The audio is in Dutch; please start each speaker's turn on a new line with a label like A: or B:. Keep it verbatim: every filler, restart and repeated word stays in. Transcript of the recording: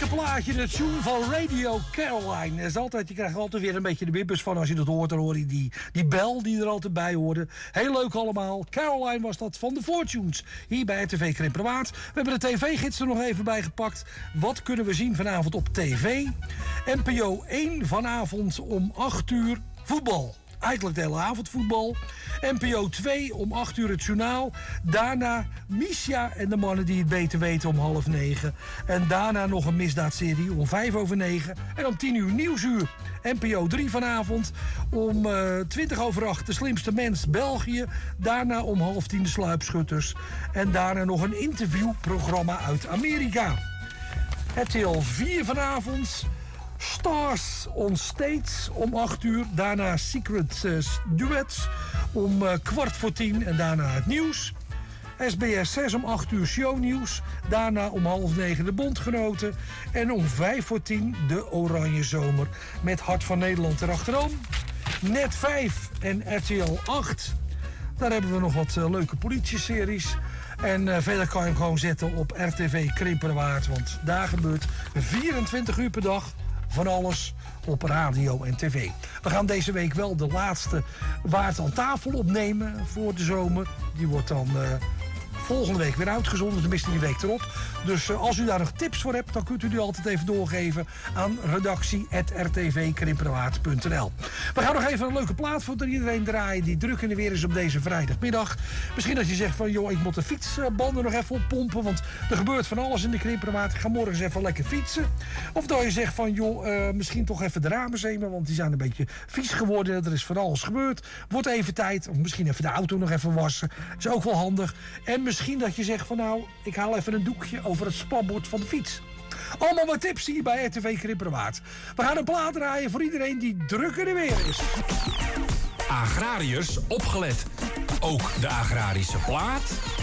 A: Lekker plaatje, de tune van Radio Caroline. Er is altijd, je krijgt altijd weer een beetje de wibbers van als je dat hoort. Dan hoor je die, die bel die er altijd bij hoorde. Heel leuk allemaal. Caroline was dat van de Fortunes. Hier bij R T V Krimperwaard. We hebben de tv-gids er nog even bij gepakt. Wat kunnen we zien vanavond op tv? N P O één vanavond om acht uur voetbal. Eigenlijk de hele avond voetbal. N P O twee om acht uur het journaal. Daarna Misha en de mannen die het beter weten om half negen. En daarna nog een misdaadserie om vijf over negen. En om tien uur Nieuwsuur. N P O drie vanavond om uh, twintig over acht de slimste mens België. Daarna om half tien de sluipschutters. En daarna nog een interviewprogramma uit Amerika. R T L vier vanavond. Stars on Stage om acht uur. Daarna Secret uh, Duets om uh, kwart voor tien. En daarna het nieuws. S B S zes om acht uur shownieuws. Daarna om half negen de Bondgenoten. En om vijf voor tien de Oranje Zomer. Met Hart van Nederland erachteraan. Net vijf en R T L acht. Daar hebben we nog wat uh, leuke politieseries. En uh, verder kan je hem gewoon zetten op R T V Krimperwaard. Want daar gebeurt vierentwintig uur per dag van alles op radio en tv. We gaan deze week wel de laatste Waard aan tafel opnemen voor de zomer. Die wordt dan uh, volgende week weer uitgezonden, tenminste die week erop. Dus uh, als u daar nog tips voor hebt, dan kunt u die altijd even doorgeven aan redactie apenstaartje r t v krimperwaard punt n l. We gaan nog even een leuke plaat voor iedereen draaien die druk in de weer is op deze vrijdagmiddag. Misschien dat je zegt van, joh, ik moet de fietsbanden nog even oppompen, want er gebeurt van alles in de Krimperwaard. Ik ga morgen eens even lekker fietsen. Of dat je zegt van, joh, uh, misschien toch even de ramen zemen, want die zijn een beetje vies geworden. Er is van alles gebeurd. Wordt even tijd. Of misschien even de auto nog even wassen. Is ook wel handig. En misschien dat je zegt van, nou, ik haal even een doekje over het spatbord van de fiets. Allemaal wat tips hier bij R T V Krimperwaard. We gaan een plaat draaien voor iedereen die druk in de weer is.
B: Agrariërs opgelet. Ook de agrarische plaat